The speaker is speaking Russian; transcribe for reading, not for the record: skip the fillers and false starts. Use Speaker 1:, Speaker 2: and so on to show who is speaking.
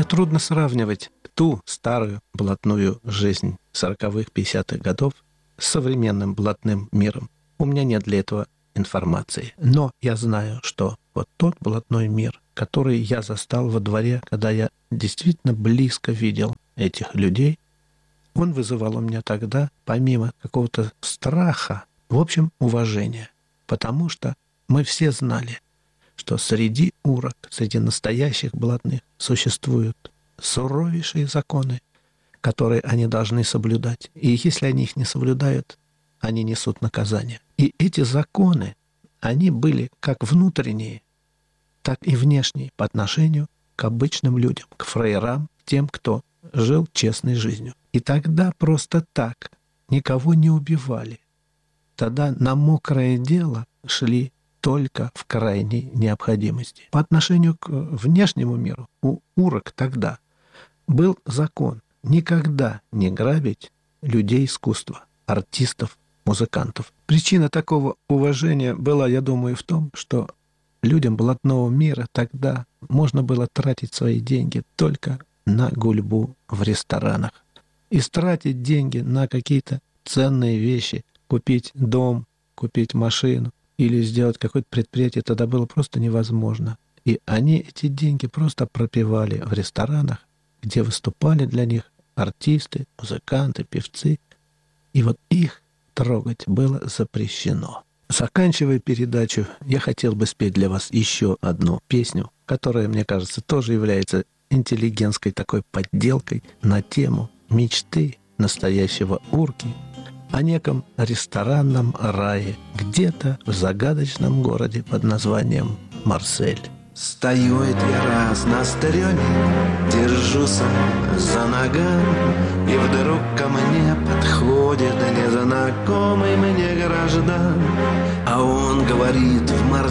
Speaker 1: Мне трудно сравнивать ту старую блатную жизнь 40-х, 50-х годов с современным блатным миром. У меня нет для этого информации. Но я знаю, что вот тот блатной мир, который я застал во дворе, когда я действительно близко видел этих людей, он вызывал у меня тогда, помимо какого-то страха, в общем, уважения. Потому что мы все знали, что среди урок, среди настоящих блатных существуют суровейшие законы, которые они должны соблюдать. И если они их не соблюдают, они несут наказание. И эти законы, они были как внутренние, так и внешние по отношению к обычным людям, к фраерам, тем, кто жил честной жизнью. И тогда просто так никого не убивали. Тогда на мокрое дело шли только в крайней необходимости. По отношению к внешнему миру у урок тогда был закон никогда не грабить людей искусства, артистов, музыкантов. Причина такого уважения была, я думаю, в том, что людям блатного мира тогда можно было тратить свои деньги только на гульбу в ресторанах. И тратить деньги на какие-то ценные вещи, купить дом, купить машину или сделать какое-то предприятие, тогда было просто невозможно. И они эти деньги просто пропивали в ресторанах, где выступали для них артисты, музыканты, певцы. И вот их трогать было запрещено. Заканчивая передачу, я хотел бы спеть для вас еще одну песню, которая, мне кажется, тоже является интеллигентской такой подделкой на тему мечты настоящего урки о неком ресторанном рае где-то в загадочном городе под названием Марсель.
Speaker 2: Стою я раз на стреме, держусь за ногам, и вдруг ко мне подходит незнакомый мне граждан. А он говорит: в Марселе